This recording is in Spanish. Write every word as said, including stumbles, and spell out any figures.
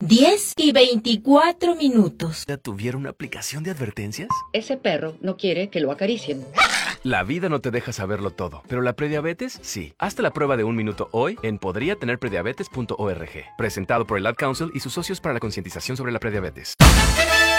diez y veinticuatro minutos. ¿Ya tuviera una aplicación de advertencias? Ese perro no quiere que lo acaricien. La vida no te deja saberlo todo, pero la prediabetes sí. Hazte la prueba de un minuto hoy en podría tener prediabetes punto org. Presentado por el Ad Council y sus socios para la concientización sobre la prediabetes.